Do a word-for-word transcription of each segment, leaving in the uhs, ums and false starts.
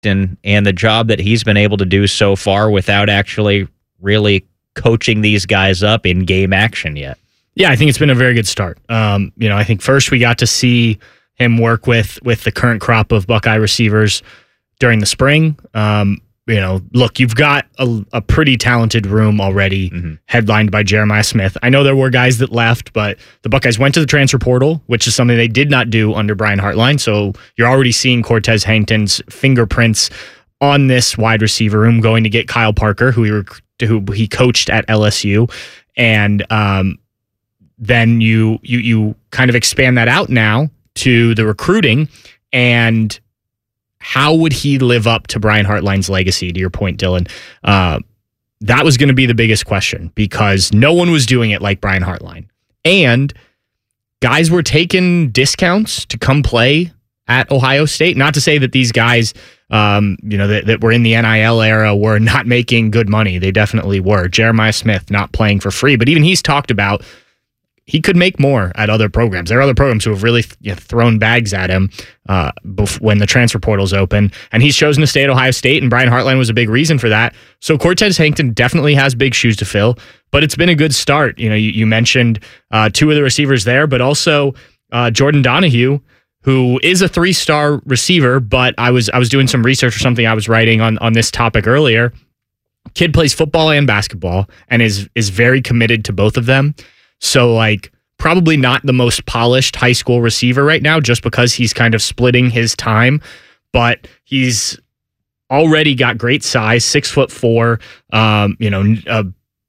and, and the job that he's been able to do so far without actually really coaching these guys up in game action yet. Yeah, I think it's been a very good start. Um, you know, I think first we got to see him work with with the current crop of Buckeye receivers during the spring. Um, you know, look, you've got a, a pretty talented room already, mm-hmm. headlined by Jeremiah Smith. I know there were guys that left, but the Buckeyes went to the transfer portal, which is something they did not do under Brian Hartline. So you're already seeing Cortez Hankton's fingerprints on this wide receiver room, going to get Kyle Parker, who he rec- who he coached at L S U, and um, then you you you kind of expand that out now to the recruiting. And how would he live up to Brian Hartline's legacy, to your point, Dylan? Uh, that was going to be the biggest question, because no one was doing it like Brian Hartline. And guys were taking discounts to come play at Ohio State. Not to say that these guys, um, you know, that, that were in the N I L era were not making good money. They definitely were. Jeremiah Smith not playing for free. But even he's talked about he could make more at other programs. There are other programs who have really you know, thrown bags at him uh, bef- when the transfer portal's open, and he's chosen to stay at Ohio State, and Brian Hartline was a big reason for that. So Cortez Hankton definitely has big shoes to fill, but it's been a good start. You know, you, you mentioned uh, two of the receivers there, but also uh, Jordan Donahue, who is a three-star receiver, but I was I was doing some research for something I was writing on, on this topic earlier. Kid plays football and basketball and is is very committed to both of them. So, like, probably not the most polished high school receiver right now, just because he's kind of splitting his time. But he's already got great size, six foot four. Um, you know, uh,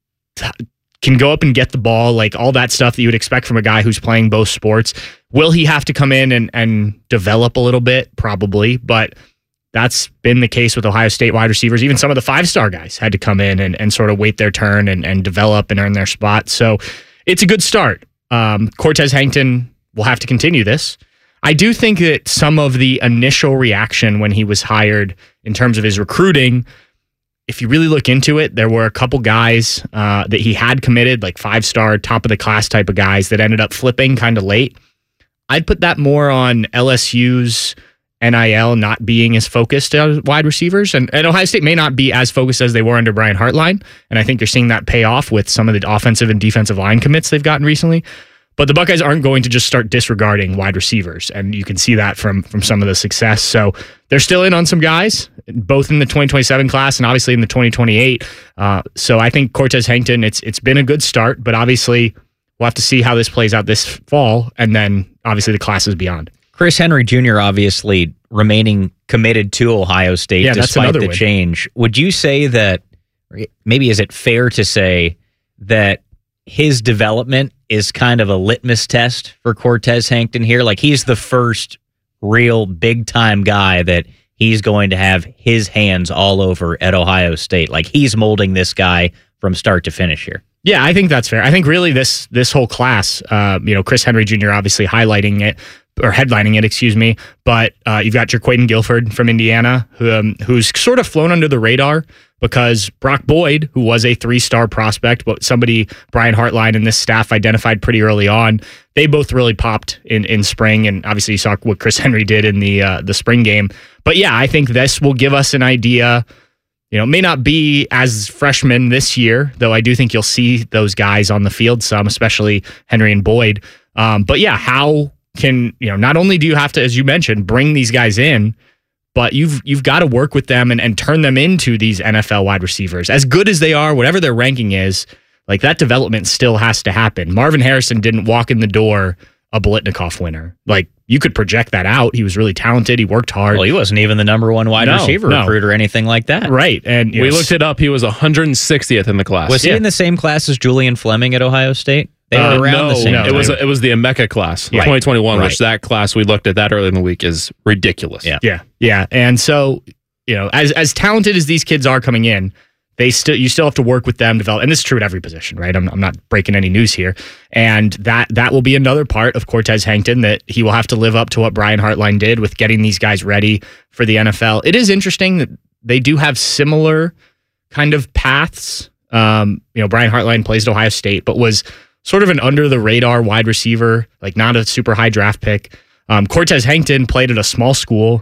can go up and get the ball, like all that stuff that you would expect from a guy who's playing both sports. Will he have to come in and and develop a little bit? Probably, but that's been the case with Ohio State wide receivers. Even some of the five-star guys had to come in and, and sort of wait their turn and, and develop and earn their spot. So it's a good start. Um, Cortez Hankton will have to continue this. I do think that some of the initial reaction when he was hired in terms of his recruiting, if you really look into it, there were a couple guys uh, that he had committed, like five-star, top-of-the-class type of guys that ended up flipping kind of late. I'd put that more on L S U's N I L not being as focused as wide receivers. And, and Ohio State may not be as focused as they were under Brian Hartline. And I think you're seeing that pay off with some of the offensive and defensive line commits they've gotten recently. But the Buckeyes aren't going to just start disregarding wide receivers. And you can see that from, from some of the success. So they're still in on some guys, both in the twenty twenty-seven class and obviously in the twenty twenty-eight. Uh, so I think Cortez Hankton, it's it's been a good start, but obviously we'll have to see how this plays out this fall. And then obviously the classes beyond. Chris Henry Junior obviously remaining committed to Ohio State yeah, despite the win. change. Would you say that, maybe is it fair to say that his development is kind of a litmus test for Cortez Hankton here? Like, he's the first real big-time guy that he's going to have his hands all over at Ohio State. Like, he's molding this guy from start to finish here. Yeah, I think that's fair. I think really this this whole class, uh, you know, Chris Henry Junior obviously highlighting it, or headlining it, excuse me, but uh, you've got Jaquaden Guilford from Indiana, who um, who's sort of flown under the radar because Brock Boyd, who was a three-star prospect, but somebody Brian Hartline and this staff identified pretty early on, they both really popped in, in spring, and obviously you saw what Chris Henry did in the uh, the spring game. But yeah, I think this will give us an idea. You know, it may not be as freshmen this year, though I do think you'll see those guys on the field some, especially Henry and Boyd. Um, but yeah, how can, you know, not only do you have to, as you mentioned, bring these guys in, but you've you've got to work with them and, and turn them into these N F L wide receivers. As good as they are, whatever their ranking is, like that development still has to happen. Marvin Harrison didn't walk in the door a Biletnikoff winner. Like, you could project that out. He was really talented. He worked hard. Well, he wasn't even the number one wide no, receiver no. recruit or anything like that. Right. And we looked it up. He was one hundred sixtieth in the class. Was yeah. he in the same class as Julian Fleming at Ohio State? They uh, were around no, the same no. time. It was it was the Emeka class, Yeah. twenty twenty-one, Right. which that class we looked at that early in the week is ridiculous. Yeah. Yeah. Yeah. And so, you know, as as talented as these kids are coming in, they still you still have to work with them, develop, and this is true at every position, right? I'm I'm not breaking any news here, and that that will be another part of Cortez Hankton that he will have to live up to what Brian Hartline did with getting these guys ready for the N F L. It is interesting that they do have similar kind of paths. Um, you know, Brian Hartline plays at Ohio State, but was sort of an under the radar wide receiver, like not a super high draft pick. Um, Cortez Hankton played at a small school,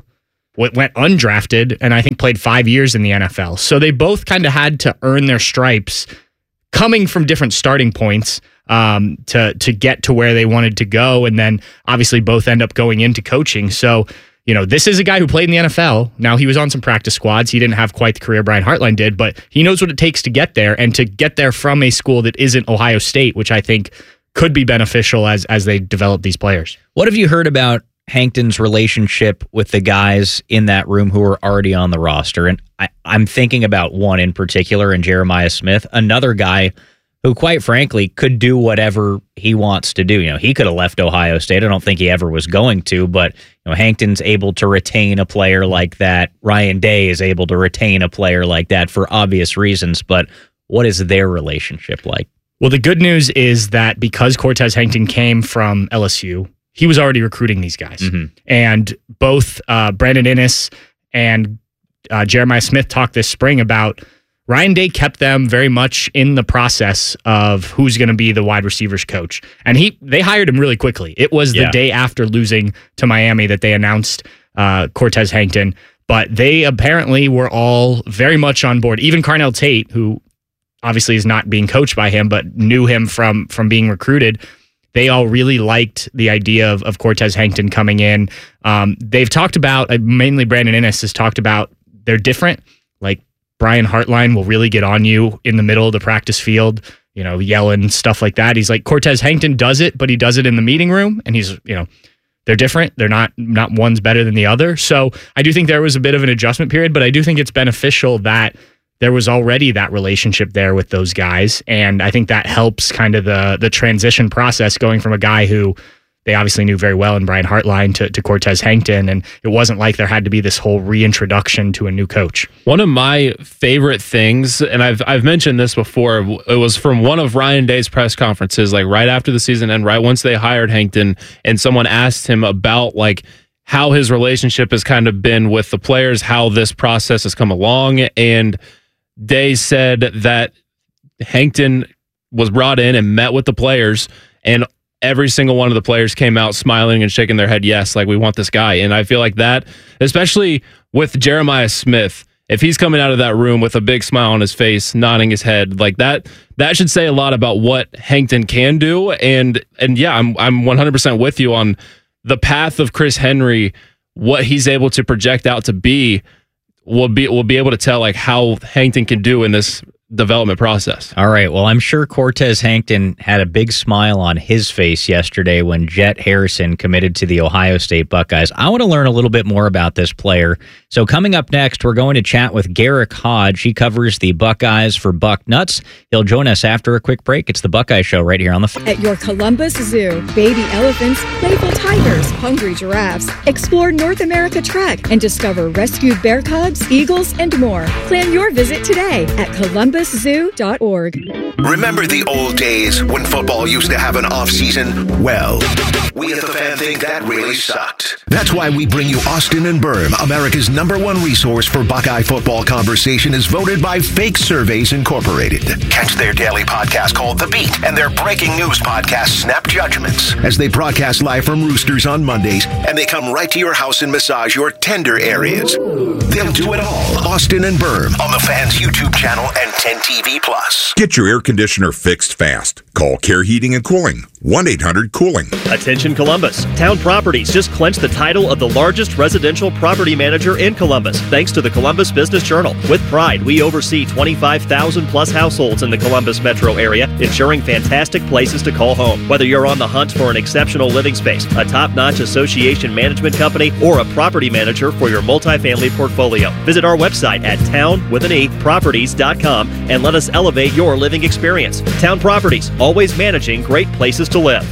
went undrafted and I think played five years in the N F L. So they both kind of had to earn their stripes coming from different starting points um, to to get to where they wanted to go. And then obviously both end up going into coaching. So, you know, this is a guy who played in the N F L. Now, he was on some practice squads. He didn't have quite the career Brian Hartline did, but he knows what it takes to get there and to get there from a school that isn't Ohio State, which I think could be beneficial as as they develop these players. What have you heard about Hankton's relationship with the guys in that room who are already on the roster? And I, I'm thinking about one in particular, and Jeremiah Smith, another guy who, quite frankly, could do whatever he wants to do. You know, he could have left Ohio State. I don't think he ever was going to, but you know, Hankton's able to retain a player like that. Ryan Day is able to retain a player like that for obvious reasons. But what is their relationship like? Well, the good news is that because Cortez Hankton came from L S U, he was already recruiting these guys. Mm-hmm. And both uh, Brandon Inniss and uh, Jeremiah Smith talked this spring about Ryan Day kept them very much in the process of who's going to be the wide receivers coach. And he they hired him really quickly. It was the yeah. day after losing to Miami that they announced uh, Cortez Hankton. But they apparently were all very much on board. Even Carnell Tate, who obviously is not being coached by him, but knew him from, from being recruited, they all really liked the idea of, of Cortez Hankton coming in. Um, they've talked about, uh, mainly Brandon Inniss has talked about, they're different. Like Brian Hartline will really get on you in the middle of the practice field, you know, yelling, stuff like that. He's like, Cortez Hankton does it, but he does it in the meeting room. And he's, you know, they're different. They're not, not one's better than the other. So I do think there was a bit of an adjustment period, but I do think it's beneficial that there was already that relationship there with those guys. And I think that helps kind of the the transition process going from a guy who they obviously knew very well in Brian Hartline to, to Cortez Hankton. And it wasn't like there had to be this whole reintroduction to a new coach. One of my favorite things, and I've I've mentioned this before, it was from one of Ryan Day's press conferences, like right after the season and right once they hired Hankton, and someone asked him about like how his relationship has kind of been with the players, how this process has come along. And Day said that Hankton was brought in and met with the players, and every single one of the players came out smiling and shaking their head, yes, like we want this guy. And I feel like that, especially with Jeremiah Smith, if he's coming out of that room with a big smile on his face, nodding his head, like that, that should say a lot about what Hankton can do. And and yeah, I'm I'm one hundred percent with you on the path of Chris Henry, what he's able to project out to be. We'll be we'll be able to tell like how Hankton can do in this development process. All right. Well, I'm sure Cortez Hankton had a big smile on his face yesterday when Jet Harrison committed to the Ohio State Buckeyes. I want to learn a little bit more about this player. So coming up next, we're going to chat with Garrick Hodge. He covers the Buckeyes for Buck Nuts. He'll join us after a quick break. It's the Buckeye Show right here on the F- At your Columbus Zoo, baby elephants, playful tigers, hungry giraffes. Explore North America Trek and discover rescued bear cubs, eagles, and more. Plan your visit today at columbus zoo dot org. Remember the old days when football used to have an off-season? Well, we at The Fan think that really sucked. That's why we bring you Austin and Berm, America's number one resource for Buckeye football conversation, is voted by Fake Surveys Incorporated. Catch their daily podcast called The Beat and their breaking news podcast, Snap Judgments, as they broadcast live from Roosters on Mondays, and they come right to your house and massage your tender areas. They'll do it all. Austin and Berm on The Fan's YouTube channel and ten T V Plus. Get your air conditioner fixed fast. Call Care Heating and Cooling, one eight hundred cooling. Attention Columbus. Town Properties just clinched the title of the largest residential property manager in Columbus, thanks to the Columbus Business Journal. With pride, we oversee twenty-five thousand plus households in the Columbus metro area, ensuring fantastic places to call home. Whether you're on the hunt for an exceptional living space, a top-notch association management company, or a property manager for your multifamily portfolio, visit our website at town with an E properties dot com and let us elevate your living experience. Town Properties, always managing great places to live.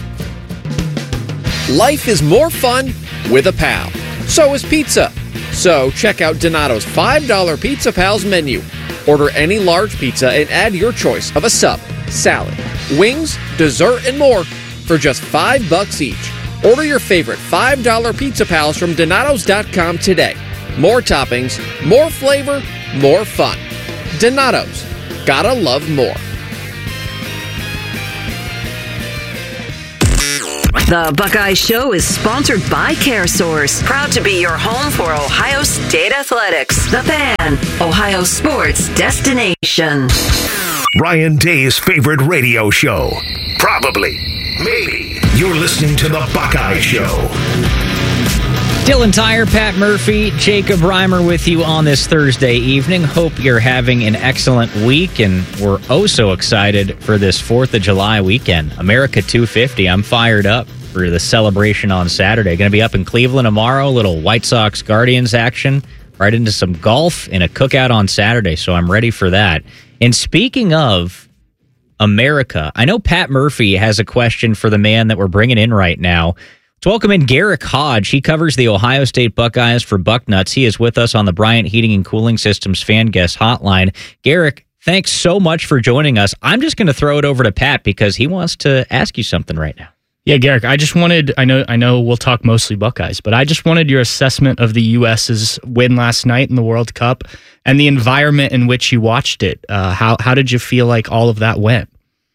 Life is more fun with a pal. So is pizza. So check out Donato's five dollar Pizza Pals menu. Order any large pizza and add your choice of a sub, salad, wings, dessert, and more for just five bucks each. Order your favorite five dollar Pizza Pals from Donatos dot com today. More toppings, more flavor, more fun. Donatos. Gotta love more. The Buckeye Show is sponsored by CareSource, proud to be your home for Ohio State athletics. The Fan, Ohio sports destination. Ryan Day's favorite radio show. Probably. Maybe. You're listening to The Buckeye Show. Dylan Tyre, Pat Murphy, Jacob Reimer with you on this Thursday evening. Hope you're having an excellent week, and we're oh so excited for this fourth of July weekend. America two fifty. I'm fired up for the celebration on Saturday. Going to be up in Cleveland tomorrow, a little White Sox Guardians action, right into some golf and a cookout on Saturday, so I'm ready for that. And speaking of America, I know Pat Murphy has a question for the man that we're bringing in right now. Let's welcome in Garrick Hodge. He covers the Ohio State Buckeyes for Bucknuts. He is with us on the Bryant Heating and Cooling Systems fan guest hotline. Garrick, thanks so much for joining us. I'm just going to throw it over to Pat because he wants to ask you something right now. Yeah, Garrick, I just wanted, I know I know we'll talk mostly Buckeyes, but I just wanted your assessment of the U S's win last night in the World Cup and the environment in which you watched it. Uh, how, how did you feel like all of that went?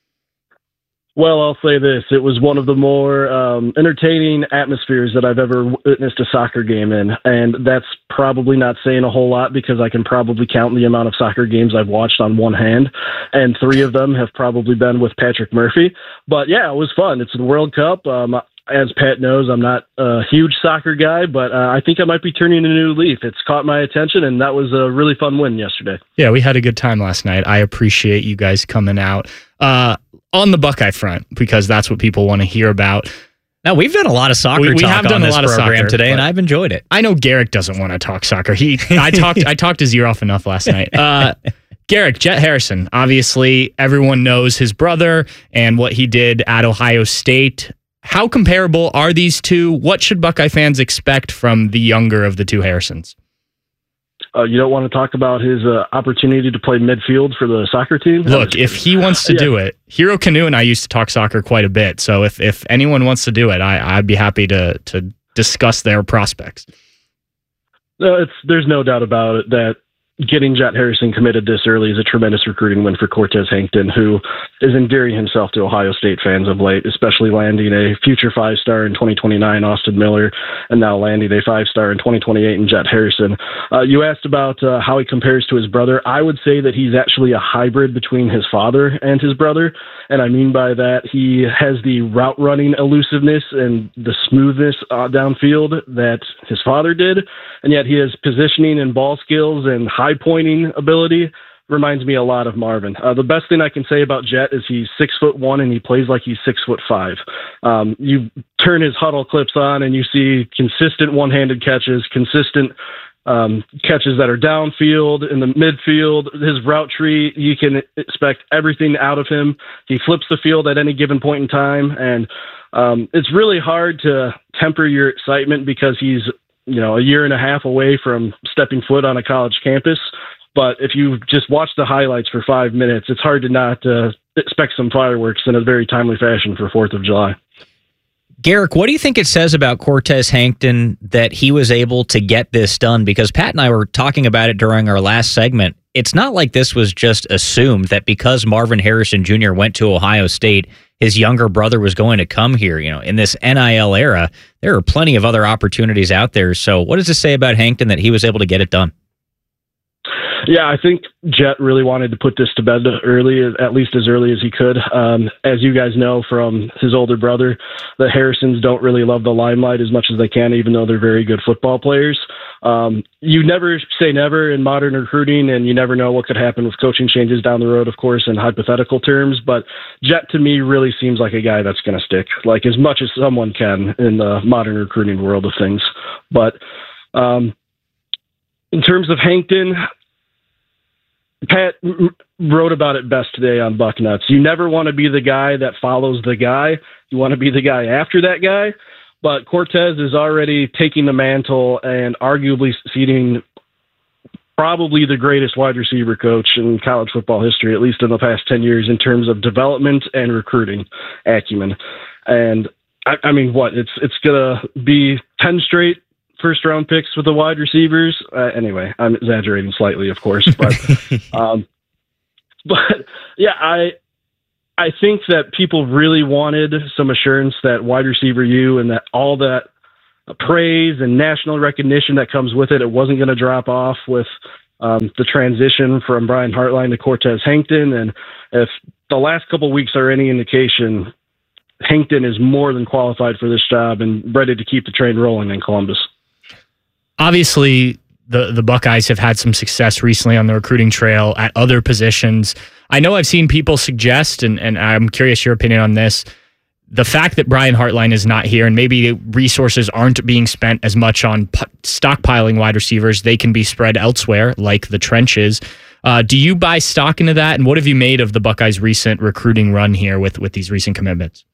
Well, I'll say this. It was one of the more um, entertaining atmospheres that I've ever witnessed a soccer game in. And that's probably not saying a whole lot because I can probably count the amount of soccer games I've watched on one hand. And three of them have probably been with Patrick Murphy. But yeah, it was fun. It's the World Cup. Um, as Pat knows, I'm not a huge soccer guy, but uh, I think I might be turning a new leaf. It's caught my attention, and that was a really fun win yesterday. Yeah, we had a good time last night. I appreciate you guys coming out. Uh, on the Buckeye front, because that's what people want to hear about. Now, we've done a lot of soccer we, we talk have done on a this lot program of soccer, today, and I've enjoyed it. I know Garrick doesn't want to talk soccer. He, I talked, I talked his ear off enough last night. Uh, Garrick, Jet Harrison, obviously everyone knows his brother and what he did at Ohio State. How comparable are these two? What should Buckeye fans expect from the younger of the two Harrisons? Uh, you don't want to talk about his uh, opportunity to play midfield for the soccer team? Look, if he wants to yeah. do it, Hero Canoe and I used to talk soccer quite a bit. So if, if anyone wants to do it, I, I'd be happy to to discuss their prospects. No, it's there's no doubt about it that getting Jet Harrison committed this early is a tremendous recruiting win for Cortez Hankton, who is endearing himself to Ohio State fans of late, especially landing a future five-star in twenty twenty-nine, Austin Miller, and now landing a five-star in twenty twenty-eight in Jet Harrison. Uh, you asked about uh, how he compares to his brother. I would say that he's actually a hybrid between his father and his brother, and I mean by that he has the route-running elusiveness and the smoothness uh, downfield that his father did, and yet he has positioning and ball skills and high pointing ability. Reminds me a lot of Marvin. Uh, the best thing I can say about Jet is he's six foot one and he plays like he's six foot five. Um, you turn his huddle clips on and you see consistent one-handed catches, consistent um, catches that are downfield, in the midfield. His route tree, you can expect everything out of him. He flips the field at any given point in time, and um, it's really hard to temper your excitement because he's you know, a year and a half away from stepping foot on a college campus. But if you just watch the highlights for five minutes, it's hard to not uh, expect some fireworks in a very timely fashion for fourth of July. Garrick, what do you think it says about Cortez Hankton that he was able to get this done? Because Pat and I were talking about it during our last segment. It's not like this was just assumed that because Marvin Harrison Junior went to Ohio State, his younger brother was going to come here. You know, in this N I L era, there are plenty of other opportunities out there. So what does this say about Hankton that he was able to get it done? Yeah, I think Jet really wanted to put this to bed early, at least as early as he could. Um, as you guys know from his older brother, the Harrisons don't really love the limelight as much as they can, even though they're very good football players. Um, you never say never in modern recruiting, and you never know what could happen with coaching changes down the road, of course, in hypothetical terms. But Jet, to me, really seems like a guy that's going to stick, like as much as someone can in the modern recruiting world of things. But um, in terms of Hankton, Pat wrote about it best today on Bucknuts. You never want to be the guy that follows the guy. You want to be the guy after that guy. But Cortez is already taking the mantle and arguably succeeding probably the greatest wide receiver coach in college football history, at least in the past ten years, in terms of development and recruiting acumen. And I, I mean, what it's it's gonna be ten straight first round picks with the wide receivers. Uh, anyway, I'm exaggerating slightly, of course, but um, but yeah, I I think that people really wanted some assurance that wide receiver U and that all that praise and national recognition that comes with it, it wasn't going to drop off with um, the transition from Brian Hartline to Cortez Hankton. And if the last couple of weeks are any indication, Hankton is more than qualified for this job and ready to keep the train rolling in Columbus. Obviously, the, the Buckeyes have had some success recently on the recruiting trail at other positions. I know I've seen people suggest, and, and I'm curious your opinion on this, the fact that Brian Hartline is not here and maybe resources aren't being spent as much on p- stockpiling wide receivers, they can be spread elsewhere, like the trenches. Uh, do you buy stock into that? And what have you made of the Buckeyes' recent recruiting run here with, with these recent commitments?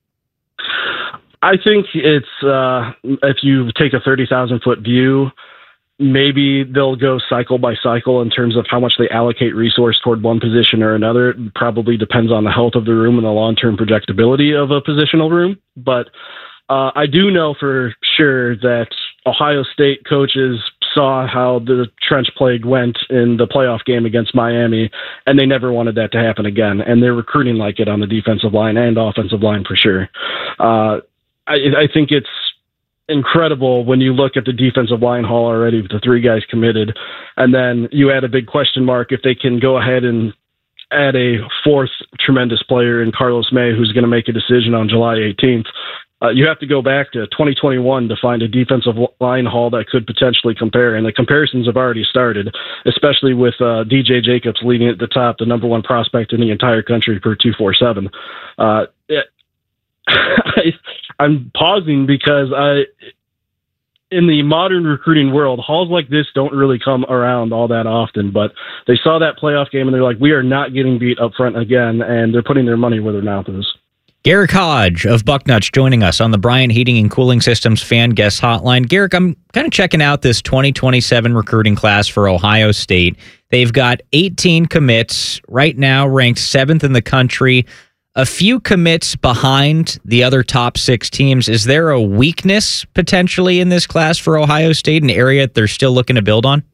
I think it's, uh, if you take a thirty thousand foot view, maybe they'll go cycle by cycle in terms of how much they allocate resource toward one position or another. It probably depends on the health of the room and the long-term projectability of a positional room. But uh, I do know for sure that Ohio State coaches saw how the trench plague went in the playoff game against Miami, and they never wanted that to happen again. And they're recruiting like it on the defensive line and offensive line for sure. Uh, I, I think it's incredible when you look at the defensive line haul already with the three guys committed, and then you add a big question mark if they can go ahead and add a fourth tremendous player in Carlos May, who's going to make a decision on July eighteenth. Uh, you have to go back to twenty twenty-one to find a defensive line haul that could potentially compare, and the comparisons have already started, especially with uh, D J Jacobs leading at the top, the number one prospect in the entire country per two forty-seven. Uh, it, I, I'm pausing because I, in the modern recruiting world, hauls like this don't really come around all that often, but they saw that playoff game and they're like, we are not getting beat up front again, and they're putting their money where their mouth is. Garrick Hodge of Bucknuts joining us on the Bryant Heating and Cooling Systems fan guest hotline. Garrick, I'm kind of checking out this twenty twenty-seven recruiting class for Ohio State. They've got eighteen commits right now, ranked seventh in the country. A few commits behind the other top six teams. Is there a weakness potentially in this class for Ohio State, an area they're still looking to build on?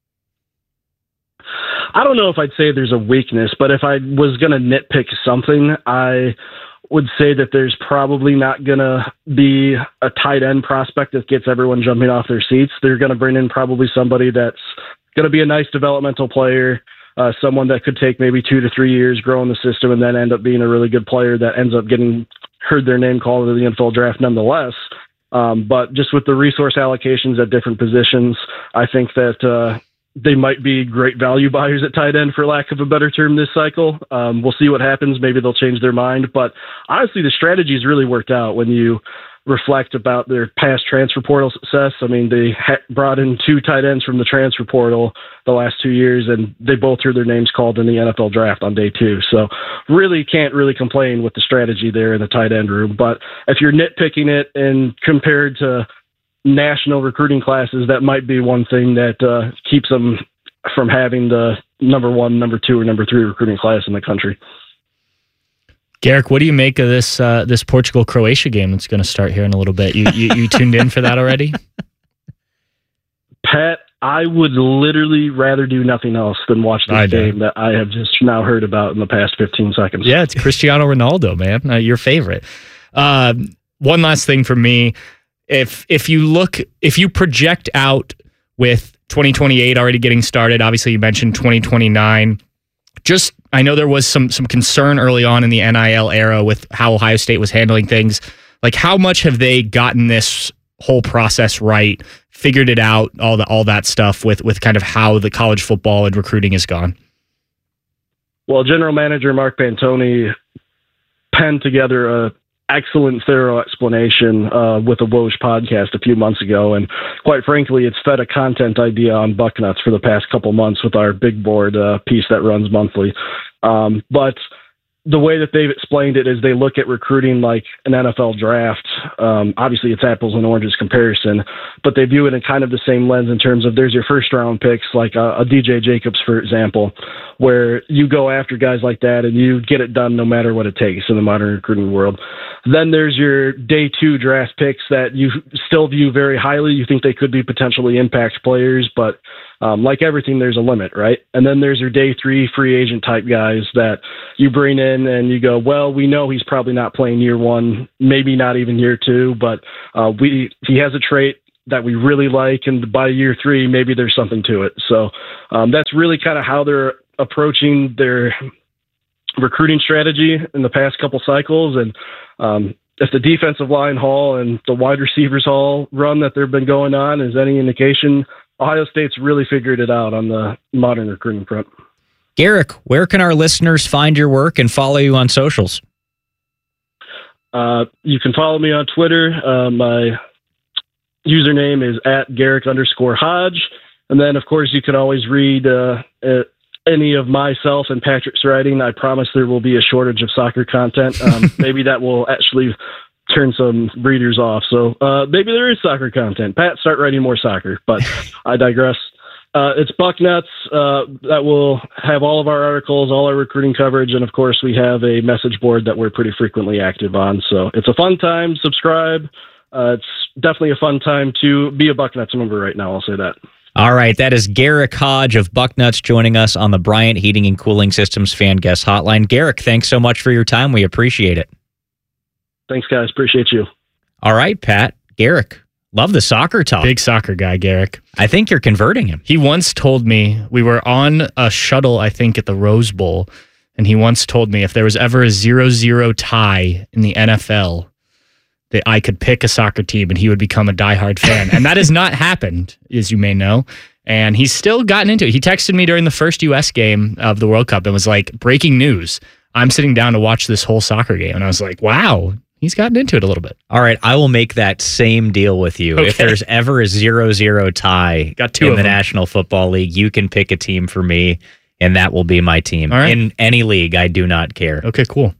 I don't know if I'd say there's a weakness, but if I was going to nitpick something, I would say that there's probably not going to be a tight end prospect that gets everyone jumping off their seats. They're going to bring in probably somebody that's going to be a nice developmental player, Uh, someone that could take maybe two to three years, grow in the system, and then end up being a really good player that ends up getting heard their name called into the N F L draft nonetheless. Um, but just with the resource allocations at different positions, I think that uh, they might be great value buyers at tight end, for lack of a better term, this cycle. Um, we'll see what happens. Maybe they'll change their mind. But honestly, the strategy's really worked out when you reflect about their past transfer portal success. I mean, they ha- brought in two tight ends from the transfer portal the last two years, and they both heard their names called in the N F L draft on day two. So really can't really complain with the strategy there in the tight end room. But if you're nitpicking it and compared to national recruiting classes, that might be one thing that uh, keeps them from having the number one, number two, or number three recruiting class in the country. Garrick, what do you make of this uh, this Portugal-Croatia game that's going to start here in a little bit? You, you you tuned in for that already? Pat, I would literally rather do nothing else than watch this I game that I have just now heard about in the past fifteen seconds. Yeah, it's Cristiano Ronaldo, man, uh, your favorite. Uh, one last thing for me. If if you look, if you project out with twenty twenty-eight already getting started, obviously you mentioned twenty twenty-nine. Just, I know there was some some concern early on in the N I L era with how Ohio State was handling things. Like, how much have they gotten this whole process right, figured it out, all the all that stuff with with kind of how the college football and recruiting has gone? Well, General Manager Mark Pantoni penned together a excellent, thorough explanation uh, with a Woj podcast a few months ago. And quite frankly, it's fed a content idea on Bucknuts for the past couple months with our big board uh, piece that runs monthly. Um, but the way that they've explained it is they look at recruiting like an N F L draft. Um, obviously, it's apples and oranges comparison, but they view it in kind of the same lens in terms of there's your first round picks, like a, a D J Jacobs, for example. where you go after guys like that and you get it done no matter what it takes in the modern recruiting world. Then there's your day two draft picks that you still view very highly. You think they could be potentially impact players, but um, like everything, there's a limit, right? And then there's your day three free agent type guys that you bring in and you go, well, we know he's probably not playing year one, maybe not even year two, but uh, we he has a trait that we really like, and by year three, maybe there's something to it. So um, that's really kind of how they're approaching their recruiting strategy in the past couple cycles. And um, if the defensive line haul and the wide receivers haul run that they've been going on is any indication, Ohio State's really figured it out on the modern recruiting front. Garrick, where can our listeners find your work and follow you on socials? Uh, you can follow me on Twitter. Uh, my username is at Garrick underscore Hodge. And then, of course, you can always read uh, uh, any of myself and Patrick's writing. I promise there will be a shortage of soccer content. Um, maybe that will actually turn some readers off. So uh, maybe there is soccer content. Pat, start writing more soccer, but I digress. Uh, it's Bucknuts uh, that will have all of our articles, all our recruiting coverage, and of course we have a message board that we're pretty frequently active on. So it's a fun time. Subscribe. Uh, it's definitely a fun time to be a Bucknuts member right now. I'll say that. All right, that is Garrick Hodge of Bucknuts joining us on the Bryant Heating and Cooling Systems Fan Guest Hotline. Garrick, thanks so much for your time. We appreciate it. Thanks, guys. Appreciate you. All right, Pat. Garrick, love the soccer talk. Big soccer guy, Garrick. I think you're converting him. He once told me, we were on a shuttle, I think, at the Rose Bowl, and he once told me if there was ever a zero zero tie in the N F L, that I could pick a soccer team and he would become a diehard fan. And that has not happened, as you may know. And he's still gotten into it. He texted me during the first U S game of the World Cup and was like, breaking news, I'm sitting down to watch this whole soccer game. And I was like, wow, he's gotten into it a little bit. All right, I will make that same deal with you. Okay. If there's ever a zero zero tie Got two in of the them. National Football League, you can pick a team for me, and that will be my team. All right. In any league, I do not care. Okay, cool.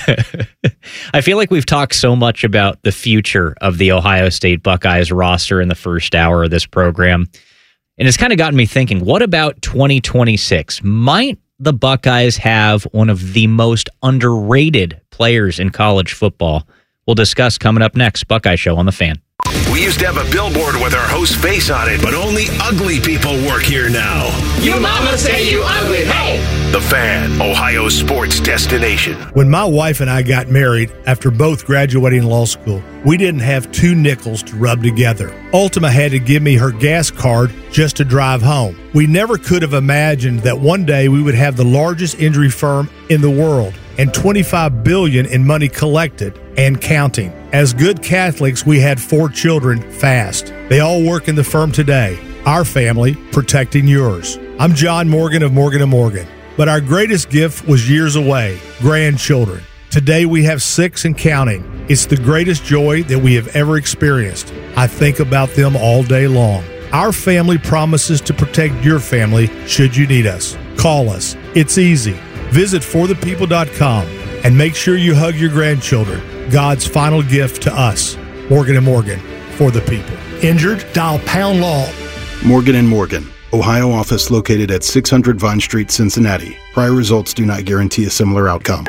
I feel like we've talked so much about the future of the Ohio State Buckeyes roster in the first hour of this program. And it's kind of gotten me thinking, what about twenty twenty-six? Might the Buckeyes have one of the most underrated players in college football? We'll discuss coming up next. Buckeye Show on The Fan. We used to have a billboard with our host's face on it, but only ugly people work here now. You mama say you ugly, hey! The Fan, Ohio sports destination. When my wife and I got married, after both graduating law school, we didn't have two nickels to rub together. Ultima had to give me her gas card just to drive home. We never could have imagined that one day we would have the largest injury firm in the world and twenty-five billion dollars in money collected and counting. As good Catholics, we had four children fast. They all work in the firm today. Our family protecting yours. I'm John Morgan of Morgan and Morgan. But our greatest gift was years away, grandchildren. Today we have six and counting. It's the greatest joy that we have ever experienced. I think about them all day long. Our family promises to protect your family should you need us. Call us. It's easy. Visit for the people dot com and make sure you hug your grandchildren. God's final gift to us. Morgan and Morgan, for the people. Injured? Dial pound law. Morgan and Morgan, Ohio office located at six hundred Vine Street, Cincinnati. Prior results do not guarantee a similar outcome.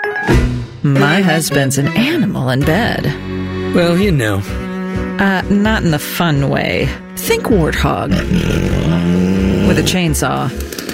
My husband's an animal in bed. Well, you know. Uh, not in the fun way. Think warthog. With a chainsaw.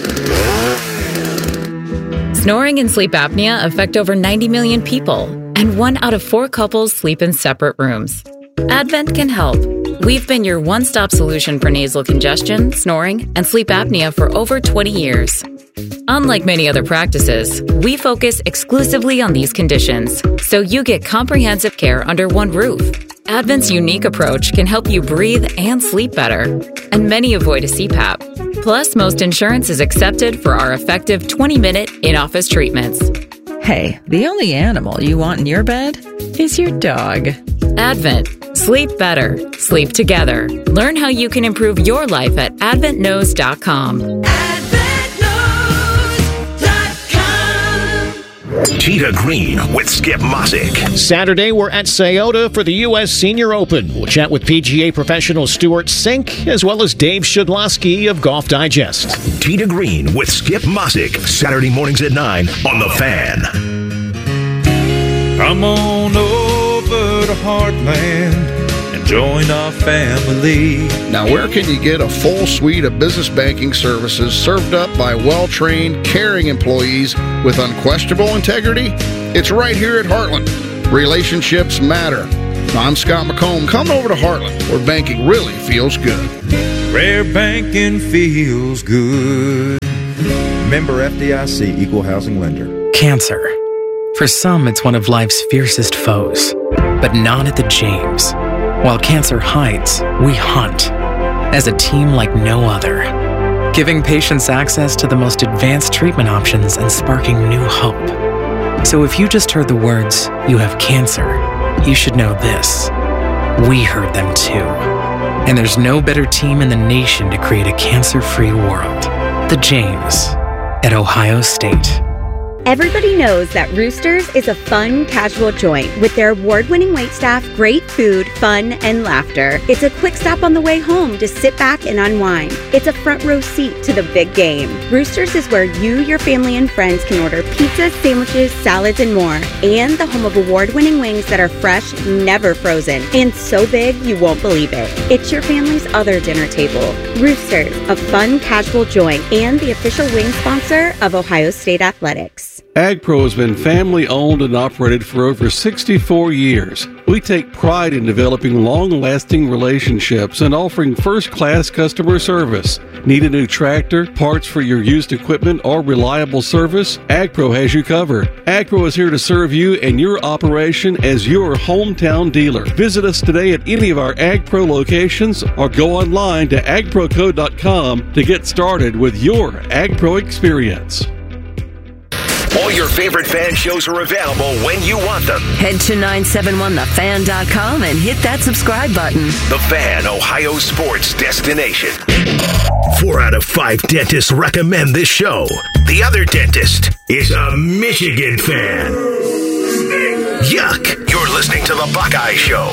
Snoring and sleep apnea affect over ninety million people, and one out of four couples sleep in separate rooms. Advent can help. We've been your one-stop solution for nasal congestion, snoring, and sleep apnea for over twenty years. Unlike many other practices, we focus exclusively on these conditions, so you get comprehensive care under one roof. Advent's unique approach can help you breathe and sleep better, and many avoid a C PAP. Plus, most insurance is accepted for our effective twenty-minute in-office treatments. Hey, the only animal you want in your bed is your dog. Advent. Sleep better. Sleep together. Learn how you can improve your life at advent knows dot com. Tita Green with Skip Mossick. Saturday, we're at Scioto for the U S Senior Open. We'll chat with P G A professional Stuart Sink, as well as Dave Shedlowski of Golf Digest. Tee to Green with Skip Mossick. Saturday mornings at nine on The Fan. Come on over to Heartland and join our family. Now, where can you get a full suite of business banking services served up by well-trained, caring employees with unquestionable integrity? It's right here at Heartland. Relationships matter. I'm Scott McComb. Come over to Heartland, where banking really feels good. Where banking feels good. Member F D I C, Equal Housing Lender. Cancer. For some, it's one of life's fiercest foes, but not at the James. While cancer hides, we hunt. As a team like no other. Giving patients access to the most advanced treatment options and sparking new hope. So if you just heard the words, "you have cancer," you should know this. We heard them too. And there's no better team in the nation to create a cancer-free world. The James at Ohio State. Everybody knows that Roosters is a fun, casual joint with their award-winning waitstaff, great food, fun, and laughter. It's a quick stop on the way home to sit back and unwind. It's a front row seat to the big game. Roosters is where you, your family, and friends can order pizzas, sandwiches, salads, and more. And the home of award-winning wings that are fresh, never frozen, and so big you won't believe it. It's your family's other dinner table. Roosters, a fun, casual joint, and the official wing sponsor of Ohio State Athletics. AgPro has been family-owned and operated for over sixty-four years. We take pride in developing long-lasting relationships and offering first-class customer service. Need a new tractor, parts for your used equipment, or reliable service? AgPro has you covered. AgPro is here to serve you and your operation as your hometown dealer. Visit us today at any of our AgPro locations or go online to ag pro co dot com to get started with your AgPro experience. All your favorite fan shows are available when you want them. Head to nine seven one the fan dot com and hit that subscribe button. The Fan, Ohio sports destination. Four out of five dentists recommend this show. The other dentist is a Michigan fan. Yuck! You're listening to The Buckeye Show.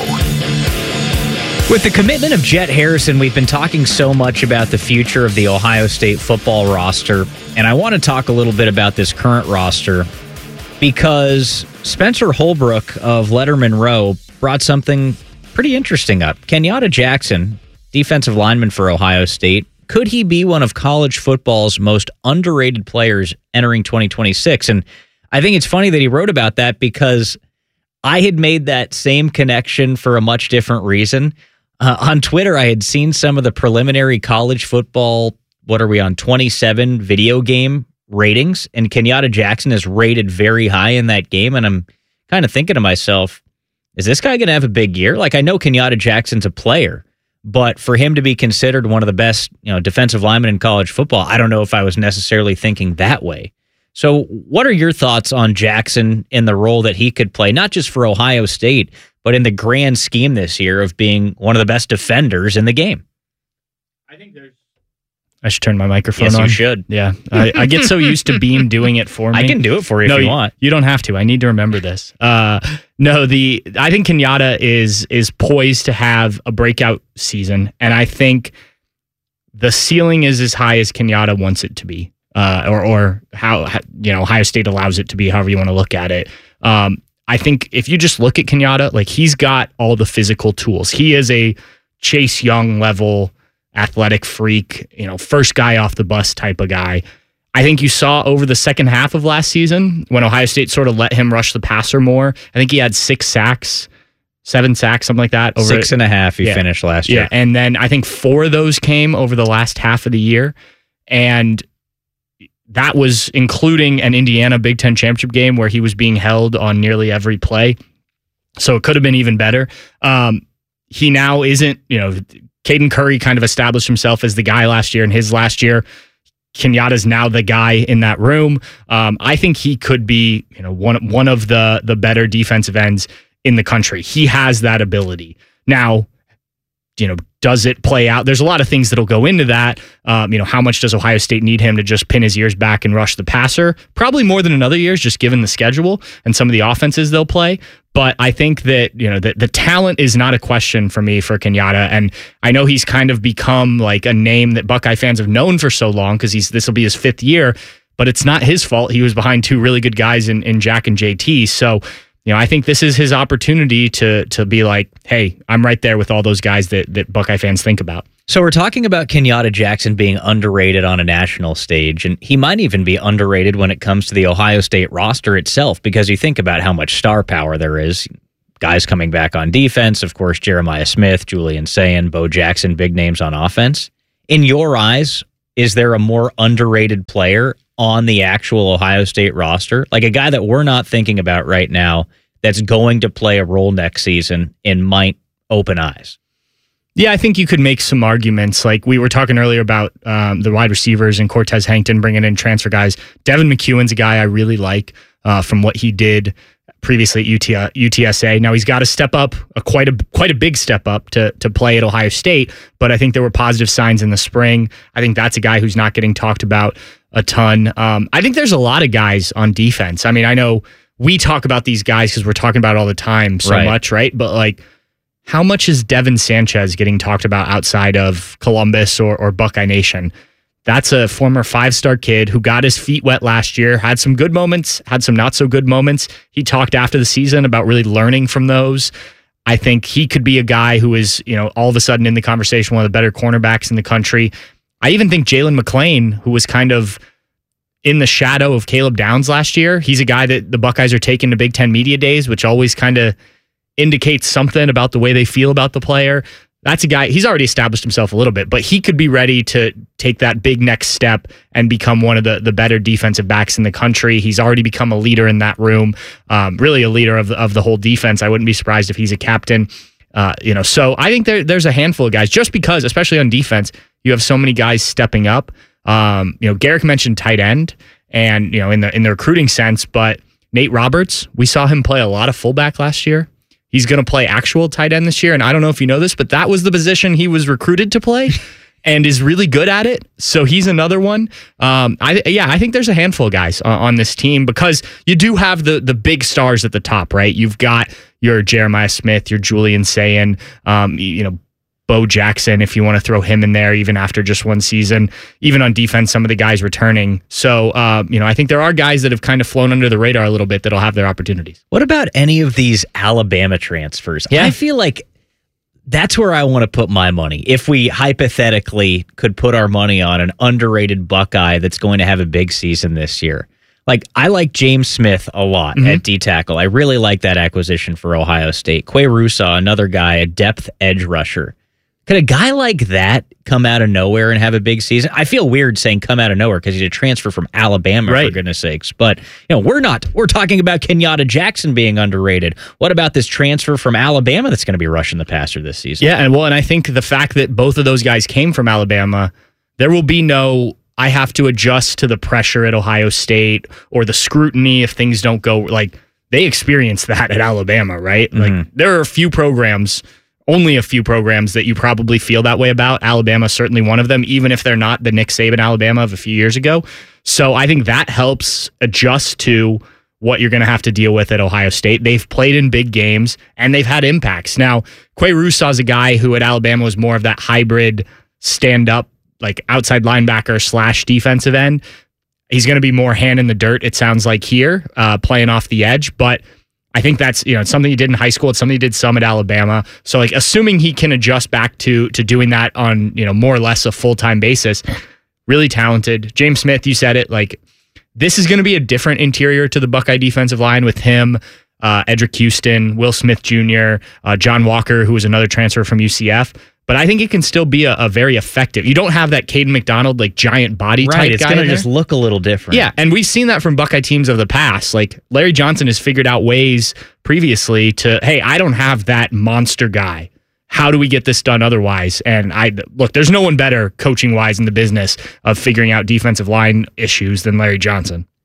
With the commitment of Jet Harrison, we've been talking so much about the future of the Ohio State football roster, and I want to talk a little bit about this current roster because Spencer Holbrook of Letterman Row brought something pretty interesting up. Kenyatta Jackson, defensive lineman for Ohio State, could he be one of college football's most underrated players entering twenty twenty-six? And I think it's funny that he wrote about that because I had made that same connection for a much different reason. Uh, on Twitter, I had seen some of the preliminary college football, what are we on, twenty-seven video game ratings, and Kenyatta Jackson is rated very high in that game, and I'm kind of thinking to myself, is this guy going to have a big year? Like, I know Kenyatta Jackson's a player, but for him to be considered one of the best, you know, defensive linemen in college football, I don't know if I was necessarily thinking that way. So what are your thoughts on Jackson in the role that he could play, not just for Ohio State, but in the grand scheme this year of being one of the best defenders in the game? I think there's... I should turn my microphone yes, on. Yes, you should. Yeah. I, I get so used to Beam doing it for me. I can do it for you no, if you, you want. You don't have to. I need to remember this. Uh, no, the I think Kenyatta is is poised to have a breakout season, and I think the ceiling is as high as Kenyatta wants it to be. Uh, or, or how, you know, Ohio State allows it to be, however you want to look at it. Um, I think if you just look at Kenyatta, like he's got all the physical tools. He is a Chase Young level athletic freak, you know, first guy off the bus type of guy. I think you saw over the second half of last season when Ohio State sort of let him rush the passer more. I think he had six sacks, seven sacks, something like that. Over Six and a half he yeah. finished last year. Yeah, and then I think four of those came over the last half of the year. And that was including an Indiana Big Ten championship game where he was being held on nearly every play. So it could have been even better. Um, he now isn't, you know, Caden Curry kind of established himself as the guy last year. In his last year, Kenyatta's now the guy in that room. Um, I think he could be, you know, one one of the the better defensive ends in the country. He has that ability. Now, you know, does it play out? There's a lot of things that'll go into that. Um, you know, how much does Ohio State need him to just pin his ears back and rush the passer? Probably more than in other years, just given the schedule and some of the offenses they'll play. But I think that, you know, the, the talent is not a question for me for Kenyatta. And I know he's kind of become like a name that Buckeye fans have known for so long because he's this will be his fifth year, but it's not his fault. He was behind two really good guys in, in Jack and J T. So, you know, I think this is his opportunity to to be like, hey, I'm right there with all those guys that, that Buckeye fans think about. So we're talking about Kenyatta Jackson being underrated on a national stage, and he might even be underrated when it comes to the Ohio State roster itself, because you think about how much star power there is. Guys coming back on defense, of course, Jeremiah Smith, Julian Sayin, Bo Jackson, big names on offense. In your eyes, is there a more underrated player on the actual Ohio State roster? Like a guy that we're not thinking about right now that's going to play a role next season and might open eyes? Yeah, I think you could make some arguments. Like we were talking earlier about um, the wide receivers and Cortez Hankton bringing in transfer guys. Devin McEwen's a guy I really like uh, from what he did previously at U T, uh, U T S A. Now he's got to step up, a quite a quite a big step up to to play at Ohio State. But I think there were positive signs in the spring. I think that's a guy who's not getting talked about a ton. Um, I think there's a lot of guys on defense. I mean, I know we talk about these guys because we're talking about it all the time so Right. much, right? But like, how much is Devin Sanchez getting talked about outside of Columbus or, or Buckeye Nation? That's a former five-star kid who got his feet wet last year, had some good moments, had some not so good moments. He talked after the season about really learning from those. I think he could be a guy who is, you know, all of a sudden in the conversation, one of the better cornerbacks in the country. I even think Jalen McClain, who was kind of in the shadow of Caleb Downs last year, he's a guy that the Buckeyes are taking to Big Ten Media Days, which always kind of indicates something about the way they feel about the player. That's a guy, he's already established himself a little bit, but he could be ready to take that big next step and become one of the, the better defensive backs in the country. He's already become a leader in that room, um, really a leader of the, of the whole defense. I wouldn't be surprised if he's a captain. Uh, you know, so I think there, there's a handful of guys, just because, especially on defense, you have so many guys stepping up. Um, you know, Garrick mentioned tight end, and you know, in the in the recruiting sense, but Nate Roberts, we saw him play a lot of fullback last year. He's going to play actual tight end this year, and I don't know if you know this, but that was the position he was recruited to play, and is really good at it. So he's another one. Um, I yeah, I think there's a handful of guys on, on this team, because you do have the the big stars at the top, right? You've got your Jeremiah Smith, your Julian Sayin, um, you know, Bo Jackson, if you want to throw him in there, even after just one season. Even on defense, some of the guys returning. So, uh, you know, I think there are guys that have kind of flown under the radar a little bit that'll have their opportunities. What about any of these Alabama transfers? Yeah. I feel like that's where I want to put my money. If we hypothetically could put our money on an underrated Buckeye that's going to have a big season this year. Like, I like James Smith a lot Mm-hmm. at D-tackle. I really like that acquisition for Ohio State. Quay Rusaw, another guy, a depth edge rusher. Could a guy like that come out of nowhere and have a big season? I feel weird saying come out of nowhere because he's a transfer from Alabama, right, for goodness sakes. But, you know, we're not. We're talking about Kenyatta Jackson being underrated. What about this transfer from Alabama that's going to be rushing the passer this season? Yeah, and well, and I think the fact that both of those guys came from Alabama, there will be no, I have to adjust to the pressure at Ohio State or the scrutiny if things don't go, like, they experienced that at Alabama, right? Mm-hmm. Like, there are a few programs, only a few programs that you probably feel that way about. Alabama certainly one of them, even if they're not the Nick Saban Alabama of a few years ago. So I think that helps adjust to what you're going to have to deal with at Ohio State. They've played in big games, and they've had impacts. Now, Quay Rusaw is a guy who at Alabama was more of that hybrid stand-up, like outside linebacker slash defensive end. He's going to be more hand in the dirt, it sounds like here, uh, playing off the edge, but I think that's, you know, it's something he did in high school. It's something he did some at Alabama. So, like, assuming he can adjust back to to doing that on, you know, more or less a full-time basis, really talented. James Smith, you said it, like, this is going to be a different interior to the Buckeye defensive line with him, uh, Edric Houston, Will Smith Junior, uh, John Walker, who was another transfer from U C F. But I think it can still be a, a very effective. You don't have that Caden McDonald, like, giant body type right, it's guy. going to in there. just look a little different. Yeah, and we've seen that from Buckeye teams of the past. Like, Larry Johnson has figured out ways previously to, hey, I don't have that monster guy. How do we get this done otherwise? And I look, there's no one better coaching-wise in the business of figuring out defensive line issues than Larry Johnson.